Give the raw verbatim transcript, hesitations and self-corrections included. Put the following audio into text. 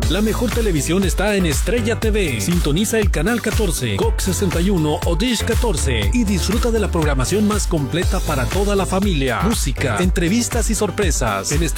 La mejor televisión está en Estrella T V. Sintoniza el canal catorce, Cox sesenta y uno o Dish catorce y disfruta de la programación más completa para toda la familia. Música, entrevistas y sorpresas. En